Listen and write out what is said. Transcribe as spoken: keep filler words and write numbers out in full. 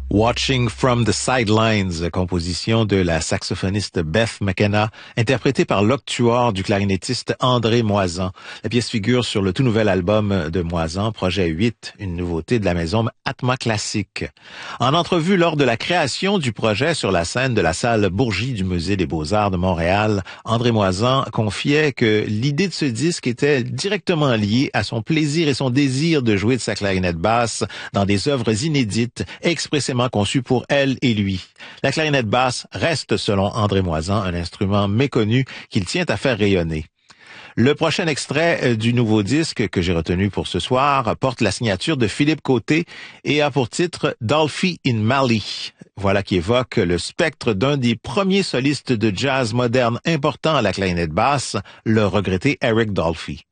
Watching from the Sidelines, composition de la saxophoniste Beth McKenna, interprétée par l'octuor du clarinettiste André Moisan. La pièce figure sur le tout nouvel album de Moisan, Projet huit, une nouveauté de la maison Atma Classique. En entrevue lors de la création du projet sur la scène de la salle Bourgie du Musée des Beaux-Arts de Montréal, André Moisan confiait que l'idée de ce disque était directement liée à son plaisir et son désir de jouer de sa clarinette basse dans des œuvres inédites, expressément conçu pour elle et lui. La clarinette basse reste, selon André Moisan, un instrument méconnu qu'il tient à faire rayonner. Le prochain extrait du nouveau disque que j'ai retenu pour ce soir porte la signature de Philippe Côté et a pour titre Dolphy in Mali. Voilà qui évoque le spectre d'un des premiers solistes de jazz moderne importants à la clarinette basse, le regretté Eric Dolphy.